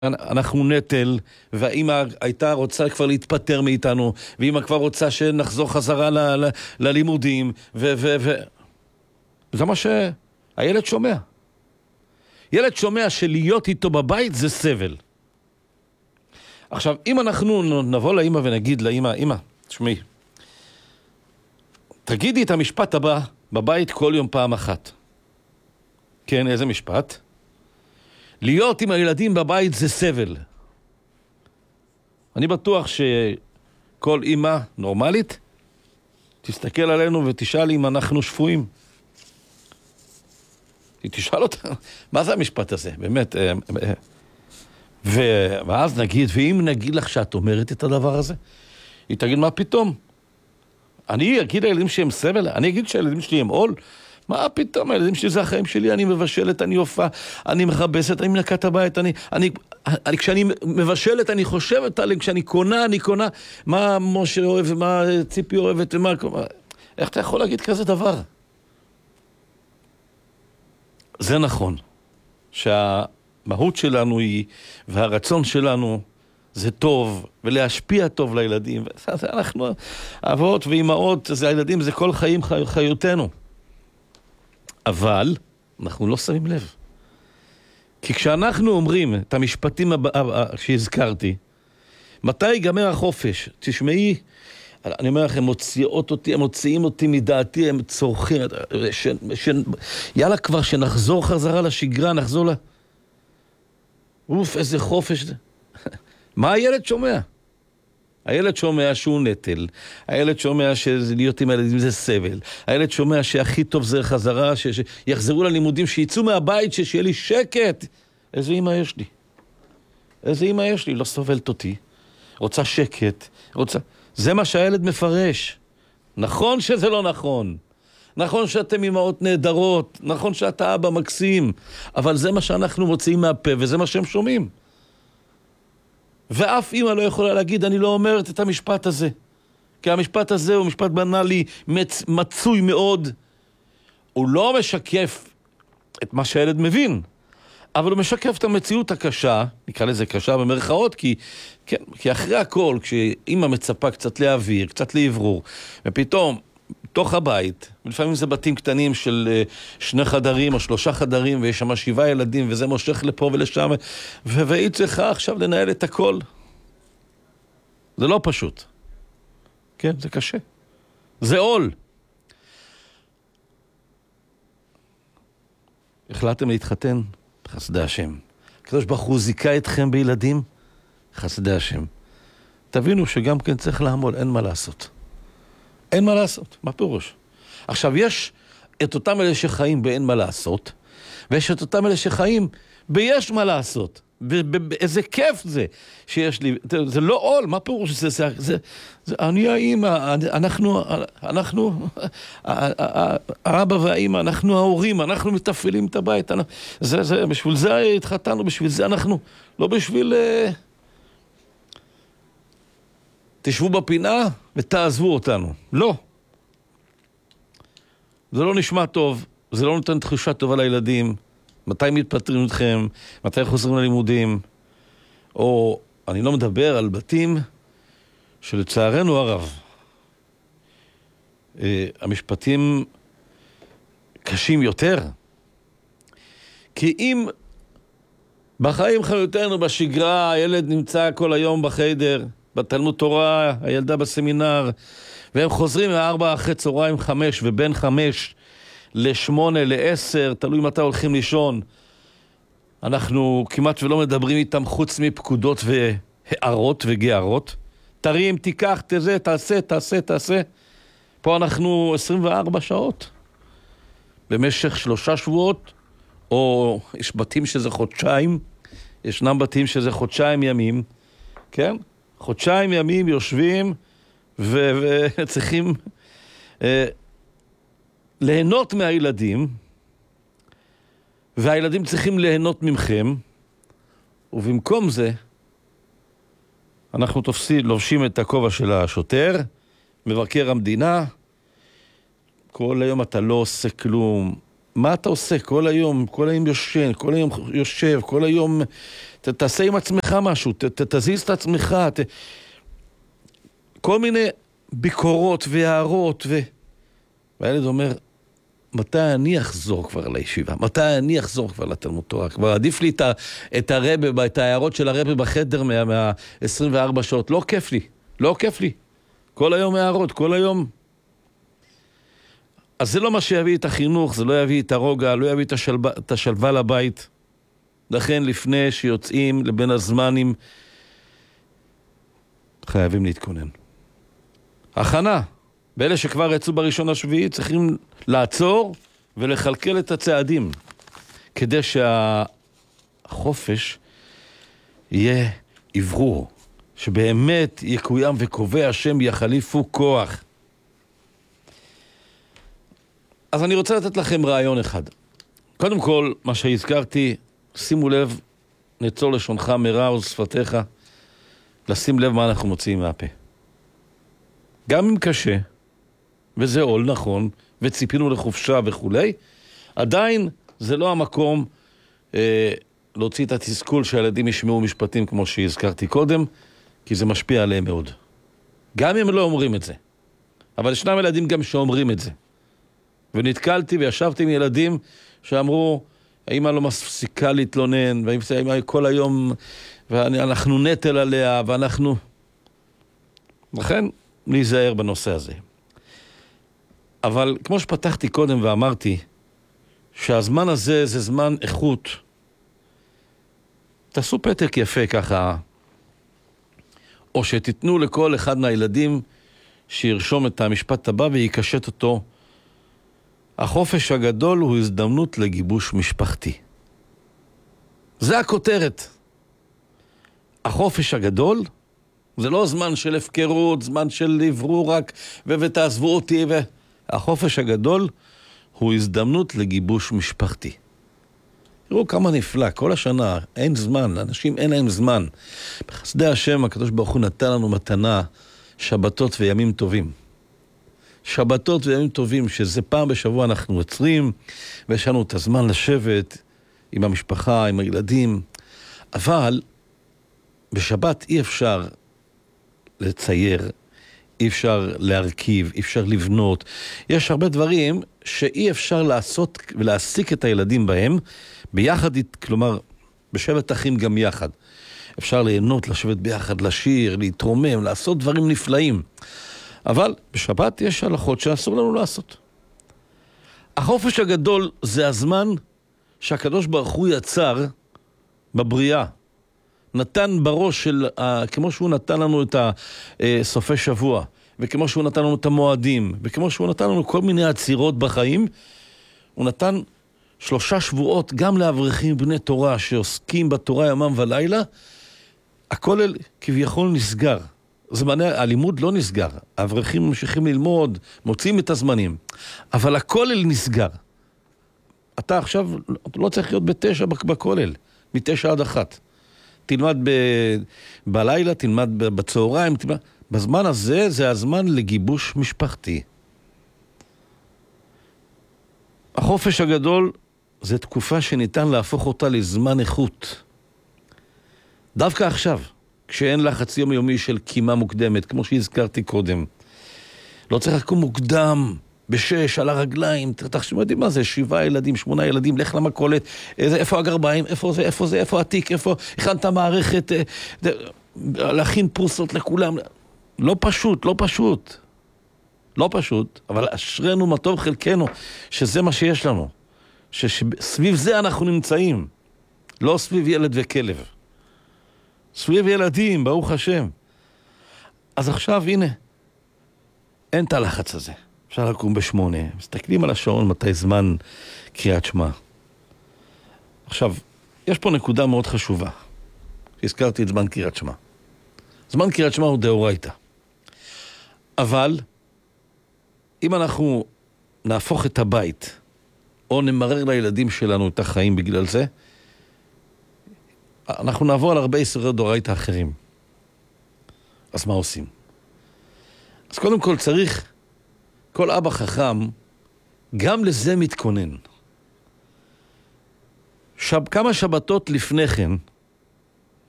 אנחנו נטל, והאמא הייתה רוצה כבר להתפטר מאיתנו, ואמא כבר רוצה שנחזור חזרה ללימודים, זה מה שהילד שומע. ילד שומע שלהיות איתו בבית זה סבל. עכשיו, אם אנחנו נבוא לאמא ונגיד לאמא, אמא, תשמעי, תגידי את המשפט הבא בבית כל יום פעם אחת. כן, איזה משפט? להיות עם הילדים בבית זה סבל. אני בטוח שכל אמא נורמלית תסתכל עלינו ותשאל אם אנחנו שפויים. היא תשאל אותה, מה זה המשפט הזה? באמת. ואז נגיד, ואם נגיד לך שאת אומרת את הדבר הזה, היא תגיד, מה פתאום? אני אגיד לילדים שהם סבל? אני אגיד שהילדים שלי הם עול? מה פתאום? הילדים שלי זה החיים שלי, אני מבשלת, אני הופעה, אני מחבסת, אני מנקה את הבית, כשאני מבשלת, אני חושבת עליהם, כשאני קונה, אני קונה מה משה אוהב ומה ציפי אוהבת ומה... איך אתה יכול להגיד כזה דבר? זה נכון, שהמהות שלנו היא, והרצון שלנו זה טוב, ולהשפיע טוב לילדים. אנחנו אבות ואימהות, זה הילדים, זה כל חיים חיותנו. אבל אנחנו לא שמים לב. כי כשאנחנו אומרים את המשפטים שהזכרתי, מתי ייגמר החופש? תשמעי, אני אומר לכם, הם מוציאים אותי מדעתי, הם צורכים, יאללה כבר שנחזור חזרה לשגרה, נחזור אוף, איזה חופש זה. מה הילד שומע? הילד שומע שהוא נטל, הילד שומע שלהיות עם הילדים זה סבל, הילד שומע שהכי טוב זה חזרה, שיחזרו ללימודים, שיצאו מהבית, שיהיה לי שקט. איזה אמא יש לי? איזה אמא יש לי? לא סובלת אותי, רוצה שקט, זה מה שהילד מפרש. נכון שזה לא נכון, נכון שאתם אמהות נהדרות, נכון שאתה אבא מקסים, אבל זה מה שאנחנו מוציאים מהפה וזה מה שהם שומעים. ואף אמא לא יכולה להגיד, אני לא אומרת את המשפט הזה. כי המשפט הזה הוא משפט בנאלי, מצוי מאוד. הוא לא משקף את מה שהילד מבין, אבל הוא משקף את המציאות הקשה, נקרא לזה קשה במרכאות, כי אחרי הכל, כשאמא מצפה קצת להעביר, קצת לעברור, ופתאום, תוך הבית, ולפעמים זה בתים קטנים של 2 חדרים או 3 חדרים, ויש שם 7 ילדים, וזה מושך לפה ולשם, והיא צריכה עכשיו לנהל את הכל. זה לא פשוט. כן, זה קשה. זה עול. החלטתם להתחתן? חסדי השם. הקדוש ברוך הוא זיכה אתכם בילדים? חסדי השם. תבינו שגם כן צריך לעמול, אין מה לעשות. אין מה לעשות, מה פירוש? עכשיו יש את אותם אלה שחיים באין מה לעשות, ויש את אותם אלה שחיים ביש מה לעשות. איזה כיף זה שיש לי, זה לא עול, מה פירוש? זה אני האמא, אנחנו האבא והאמא, אנחנו ההורים, אנחנו מתפעלים את הבית, בשביל זה התחתנו, בשביל זה אנחנו, לא בשביל... תשבו בפינה ותעזבו אותנו. לא. זה לא נשמע טוב, זה לא נותן תחושה טובה לילדים. מתי מתפטרים אתכם, מתי חוזרים ללימודים. או, אני לא מדבר על בתים שלצערנו הרב, המשפטים קשים יותר. כי אם בחיים חיותנו, בשגרה, הילד נמצא כל היום בחדר, בתלמוד תורה, הילדה בסמינר, והם חוזרים 4 אחרי צהריים 5, ובין 5 ל8 ל10, תלוי מתי הולכים לישון. אנחנו כמעט ולא מדברים איתם חוץ מפקודות והערות וגערות. תרים, תיקח, תזה, תעשה. פה אנחנו 24 שעות. במשך 3 שבועות, או יש בתים שזה חודשיים, ישנם בתים שזה חודשיים ימים, כן? חודשיים ימים יושבים וצריכים ליהנות מהילדים, והילדים צריכים ליהנות ממכם, ובמקום זה אנחנו לובשים את הכובע של השוטר, מבקר המדינה, כל היום אתה לא עושה כלום, מה אתה עושה כל היום? כל היום יושן, כל היום יושב, כל היום... תעשה עם עצמך משהו, תזיז את עצמך, כל מיני ביקורות והערות, והילד אומר, מתי אני אחזור כבר לישיבה? מתי אני אחזור כבר לתלמוד תורה? כבר עדיף לי את הרבי, את ההערות של הרבי בחדר מה-24 שעות. לא כיף לי, לא כיף לי. כל היום הערות, כל היום. אז זה לא מה שיביא את החינוך, זה לא יביא את הרוגע, לא יביא את השלווה לבית. לכן לפני שיוצאים לבין הזמנים, חייבים להתכונן. הכנה. באלה שכבר יצאו בראשון השביעי, צריכים לעצור ולחלקל את הצעדים, כדי שהחופש יהיה עברור, שבאמת יקוים וקובע השם יחליפו כוח. אז אני רוצה לתת לכם רעיון אחד. קודם כל, מה שהזכרתי, שימו לב, נצור לשונך מרע ושפתיך, לשים לב מה אנחנו מוציאים מהפה. גם אם קשה, וזה עול נכון, וציפינו לחופשה וכולי, עדיין זה לא המקום להוציא את התסכול שהילדים ישמעו משפטים כמו שהזכרתי קודם, כי זה משפיע עליהם מאוד. גם אם לא אומרים את זה. אבל ישנם ילדים גם שאומרים את זה. ונתקלתי וישבתי עם ילדים שאמרו, האמא לא מפסיקה להתלונן, והאמא כל היום, ואנחנו נטל עליה, ואנחנו... לכן, להיזהר בנושא הזה. אבל כמו שפתחתי קודם ואמרתי, שהזמן הזה זה זמן איכות, תעשו פתק יפה ככה, או שתיתנו לכל אחד מהילדים שירשום את המשפט הבא ויקשט אותו. החופש הגדול הוא הזדמנות לגיבוש משפחתי. זה הכותרת. החופש הגדול זה לא זמן של הפקרות, זמן של עברו רק ותעזבו אותי. החופש הגדול הוא הזדמנות לגיבוש משפחתי. תראו כמה נפלא, כל השנה אין זמן, לאנשים אין להם זמן. בחסדי השם הקדוש ברוך הוא נתן לנו מתנה שבתות וימים טובים. שבתות וימים טובים, שזה פעם בשבוע אנחנו עוצרים, ויש לנו את הזמן לשבת עם המשפחה, עם הילדים. אבל בשבת אי אפשר לצייר, אי אפשר להרכיב, אי אפשר לבנות. יש הרבה דברים שאי אפשר לעשות ולהעסיק את הילדים בהם, ביחד, כלומר, בשבט אחים גם יחד. אפשר ליהנות, לשבת ביחד, לשיר, להתרומם, לעשות דברים נפלאים. אבל בשבת יש הלכות שאסור לנו לעשות. החופש הגדול זה הזמן שהקדוש ברוך הוא יצר בבריאה. נתן בראש של, כמו שהוא נתן לנו את סופי שבוע, וכמו שהוא נתן לנו את המועדים, וכמו שהוא נתן לנו כל מיני עצירות בחיים, הוא נתן 3 שבועות גם לאברכים בני תורה שעוסקים בתורה ימם ולילה. הכולל כביכול נסגר. זמני הלימוד לא נסגר. האברכים ממשיכים ללמוד, מוצאים את הזמנים. אבל הכולל נסגר. אתה עכשיו לא צריך להיות ב9 בכולל, מ9 עד 1. תלמד בלילה, תלמד בצהריים, בזמן הזה זה הזמן לגיבוש משפחתי. החופש הגדול זה תקופה שניתן להפוך אותה לזמן איכות. דווקא עכשיו, כשאין לחץ יומיומי של קימה מוקדמת, כמו שהזכרתי קודם. לא צריך לקום מוקדם, ב6, על הרגליים, תחשבו, יודעים מה זה, 7 ילדים, 8 ילדים, לך למכולת, איפה הגרביים, איפה התיק, איפה הכנת המערכת, להכין פרוסות לכולם. לא פשוט, לא פשוט. לא פשוט, אבל אשרנו מה טוב חלקנו, שזה מה שיש לנו. שסביב זה אנחנו נמצאים. לא סביב ילד וכלב. סביב ילדים, ברוך השם. אז עכשיו, הנה, אין את הלחץ הזה. אפשר לקום ב8, מסתכלים על השעון מתי זמן קריאת שמע. עכשיו, יש פה נקודה מאוד חשובה. הזכרתי את זמן קריאת שמע. זמן קריאת שמע הוא דאורייתא. אבל, אם אנחנו נהפוך את הבית, או נמרר לילדים שלנו את החיים בגלל זה, אנחנו נעבור על הרבה איסורי דאורייתא אחרים. אז מה עושים? אז קודם כל צריך, כל אבא חכם, גם לזה מתכונן. כמה שבתות לפני כן,